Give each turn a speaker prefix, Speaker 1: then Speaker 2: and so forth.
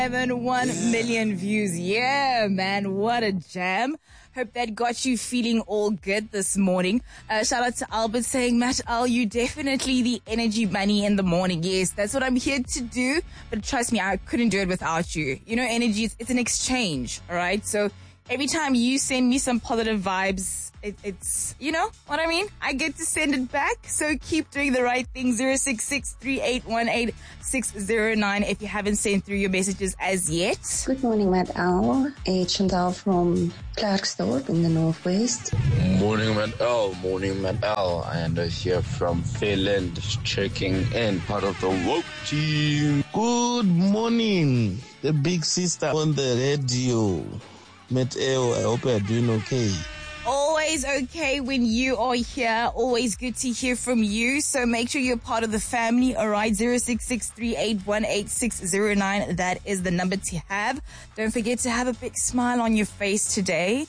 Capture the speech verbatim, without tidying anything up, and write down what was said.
Speaker 1: one million views. Yeah, man, what a jam. Hope that got you feeling all good this morning. Uh, shout out to Albert saying, Matt Al, you definitely the energy bunny in the morning. Yes, that's what I'm here to do. But trust me, I couldn't do it without you. You know, energy, it's, it's an exchange, all right? So every time you send me some positive vibes, it, it's, you know what I mean? I get to send it back. So keep doing the right thing. zero six six, three eight one eight, six zero nine if you haven't sent through your messages as yet.
Speaker 2: Good morning, Matt Al. It's Chantal from Klerksdorp in the Northwest.
Speaker 3: Morning, Matt Al. Morning, Matt Al. And uh, here from Fairland, checking in, part of the woke team.
Speaker 4: Good morning, the big sister on the radio. Matt Al, I hope you're doing okay.
Speaker 1: Always okay when you are here. Always good to hear from you. So make sure you're part of the family. All right. zero six six, three eight one eight, six zero nine. That is the number to have. Don't forget to have a big smile on your face today.